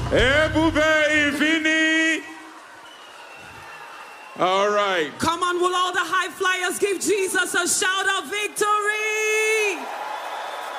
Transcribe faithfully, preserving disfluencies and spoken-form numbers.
Ebube Infini. All right. Come on, will all the high flyers give Jesus a shout of victory?